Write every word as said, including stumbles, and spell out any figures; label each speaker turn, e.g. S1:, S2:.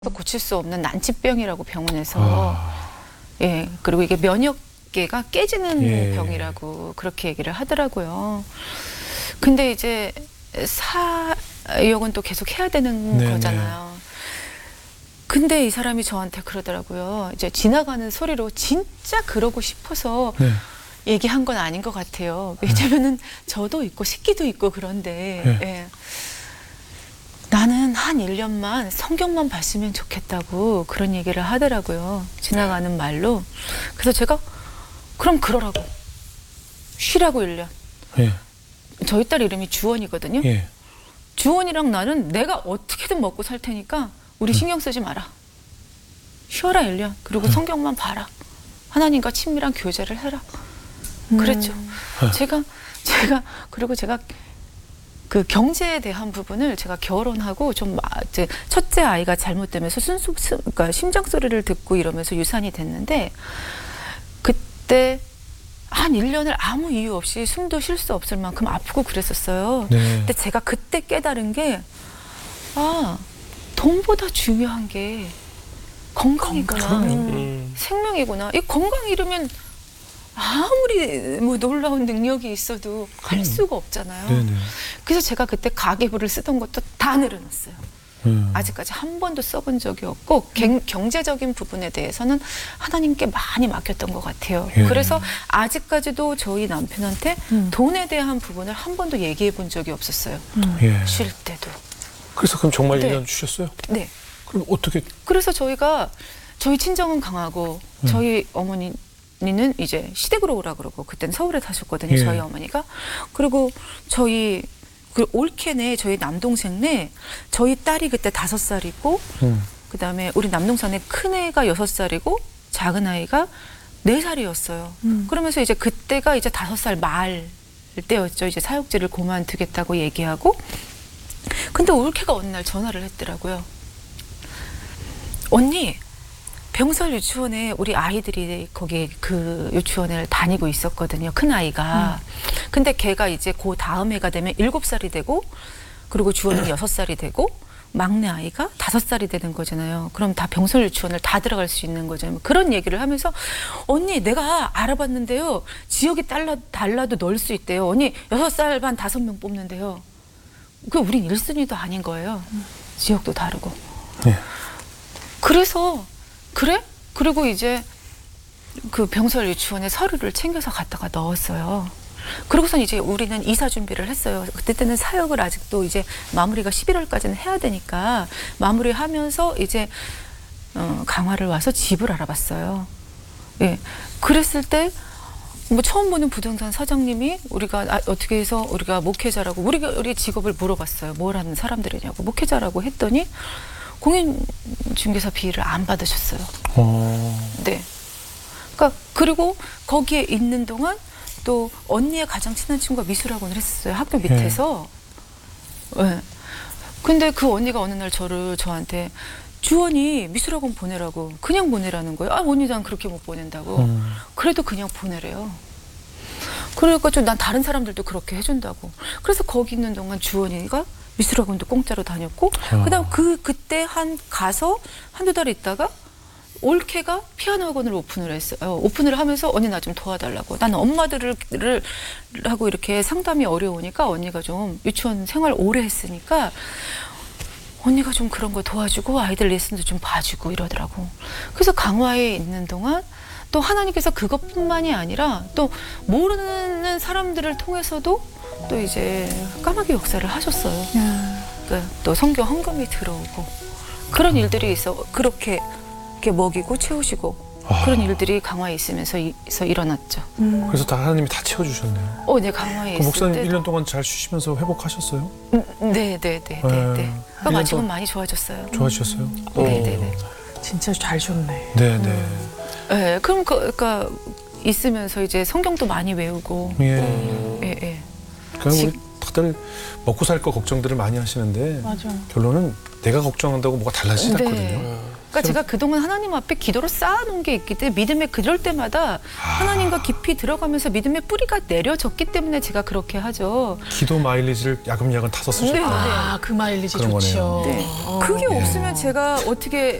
S1: 고칠 수 없는 난치병이라고 병원에서
S2: 아.
S1: 예 그리고 이게 면역계가 깨지는
S2: 예.
S1: 병이라고 그렇게 얘기를 하더라고요. 근데 이제 사역은 또 계속 해야 되는
S2: 네네.
S1: 거잖아요. 근데 이 사람이 저한테 그러더라고요. 이제 지나가는 소리로 진짜 그러고 싶어서
S2: 네.
S1: 얘기한 건 아닌 것 같아요. 왜냐면은 저도 있고 식기도 있고 그런데
S2: 네.
S1: 예. 나는 한 일 년만 성경만 봤으면 좋겠다고 그런 얘기를 하더라고요. 지나가는 말로. 그래서 제가 그럼 그러라고. 쉬라고 일 년.
S2: 예.
S1: 저희 딸 이름이 주원이거든요.
S2: 예.
S1: 주원이랑 나는 내가 어떻게든 먹고 살 테니까 우리 신경 쓰지 마라. 쉬어라 일 년. 그리고
S2: 음.
S1: 성경만 봐라. 하나님과 친밀한 교제를 해라. 그랬죠.
S2: 음.
S1: 제가 제가 그리고 제가 그 경제에 대한 부분을 제가 결혼하고 좀 이제 첫째 아이가 잘못되면서 순수 그러니까 심장 소리를 듣고 이러면서 유산이 됐는데 그때 한 일 년을 아무 이유 없이 숨도 쉴 수 없을 만큼 아프고 그랬었어요.
S2: 네.
S1: 근데 제가 그때 깨달은 게 아, 돈보다 중요한 게 건강이구나.
S2: 음.
S1: 생명이구나. 이 건강 잃으면 아무리 뭐 놀라운 능력이 있어도 할 수가 없잖아요.
S2: 네네.
S1: 그래서 제가 그때 가계부를 쓰던 것도 다 내려놨어요.
S2: 음.
S1: 아직까지 한 번도 써본 적이 없고 경, 경제적인 부분에 대해서는 하나님께 많이 맡겼던 것 같아요.
S2: 예.
S1: 그래서 아직까지도 저희 남편한테
S3: 음.
S1: 돈에 대한 부분을 한 번도 얘기해 본 적이 없었어요.
S2: 예.
S1: 쉴 때도.
S2: 그래서 그럼 정말
S1: 네.
S2: 일 년 쉬셨어요?
S1: 네.
S2: 그럼 어떻게?
S1: 그래서 저희가 저희 친정은 강하고
S2: 음.
S1: 저희 어머니 는 이제 시댁으로 오라 그러고 그때는 서울에 사셨거든요.
S2: 예.
S1: 저희 어머니가. 그리고 저희 그 올케네 저희 남동생네 저희 딸이 그때 다섯 살이고
S2: 음.
S1: 그다음에 우리 남동생네 큰 애가 여섯 살이고 작은 아이가 네 살이었어요.
S3: 음.
S1: 그러면서 이제 그때가 이제 다섯 살 말 때였죠. 이제 사역지를 그만두겠다고 얘기하고. 근데 올케가 어느 날 전화를 했더라고요. 언니, 병설 유치원에 우리 아이들이 거기 그 유치원을 다니고 있었거든요. 큰 아이가. 음. 근데 걔가 이제 그 다음 해가 되면 일곱 살이 되고 그리고 주원은 여섯 살이 되고 막내 아이가 다섯 살이 되는 거잖아요. 그럼 다 병설 유치원을 다 들어갈 수 있는 거잖아요. 그런 얘기를 하면서 언니 내가 알아봤는데요. 지역이 달라, 달라도 넣을 수 있대요. 언니 여섯 살 반 다섯 명 뽑는데요. 그 우린 일 순위도 아닌 거예요. 음. 지역도 다르고.
S2: 예.
S1: 그래서 그래? 그리고 이제 그 병설 유치원에 서류를 챙겨서 갖다가 넣었어요. 그러고선 이제 우리는 이사 준비를 했어요. 그때는 사역을 아직도 이제 마무리가 십일월까지는 해야 되니까 마무리하면서 이제 어, 강화를 와서 집을 알아봤어요. 예. 그랬을 때 뭐 처음 보는 부동산 사장님이 우리가 아, 어떻게 해서 우리가 목회자라고 우리가 우리 직업을 물어봤어요. 뭘 하는 사람들이냐고 목회자라고 했더니 공인중개사 비를 안 받으셨어요.
S2: 어.
S1: 네. 그러니까 그리고 거기에 있는 동안 또 언니의 가장 친한 친구가 미술학원을 했었어요. 학교 밑에서. 예. 네. 근데 그 언니가 어느 날 저를 저한테 주원이 미술학원 보내라고 그냥 보내라는 거예요. 아 언니 난 그렇게 못 보낸다고. 음. 그래도 그냥 보내래요. 그러니까 좀 난 다른 사람들도 그렇게 해준다고. 그래서 거기 있는 동안 주원이가 미술학원도 공짜로 다녔고 어. 그다음 그 그때 한 가서 한두 달 있다가 올케가 피아노 학원을 오픈을 했어요. 오픈을 하면서 언니 나 좀 도와달라고. 나는 엄마들을 하고 이렇게 상담이 어려우니까 언니가 좀 유치원 생활 오래 했으니까 언니가 좀 그런 거 도와주고 아이들 레슨도 좀 봐주고 이러더라고. 그래서 강화에 있는 동안 또 하나님께서 그것뿐만이 아니라 또 모르는 사람들을 통해서도 또 이제 까마귀 역사를 하셨어요. 음. 그러니까 또 성경 헌금이 들어오고 그런 일들이 있어. 그렇게 이렇게 먹이고 채우시고 아. 그런 일들이 강화에 있으면서 이, 일어났죠.
S2: 음. 그래서 다 하나님이 다 채워주셨네요.
S1: 어, 네, 강화에 있을
S2: 목사님
S1: 때.
S2: 일 년 동안 잘 쉬시면서 회복하셨어요?
S1: 음, 네, 네, 네, 네, 네. 그럼 아직은 많이 좋아졌어요.
S2: 좋아지셨어요?
S1: 음. 네, 네, 네.
S3: 진짜 잘 쉬었네.
S2: 네, 네.
S1: 음. 네, 그럼 그, 그러니까 있으면서 이제 성경도 많이 외우고.
S2: 예.
S1: 예, 예.
S2: 그냥 우리 다들 먹고 살 거 걱정들을 많이 하시는데
S3: 맞아.
S2: 결론은 내가 걱정한다고 뭐가 달라지지 않거든요.
S1: 네. 그러니까 제가 그동안 하나님 앞에 기도로 쌓아놓은 게 있기 때문에 믿음에 그럴 때마다 하나님과 깊이 들어가면서 믿음의 뿌리가 내려졌기 때문에 제가 그렇게 하죠.
S2: 기도 마일리지를 야금야금 타서 쓰셨다.
S1: 네, 네.
S3: 아, 그 마일리지
S2: 그런
S3: 좋죠.
S1: 네.
S3: 어.
S1: 그게 없으면 제가 어떻게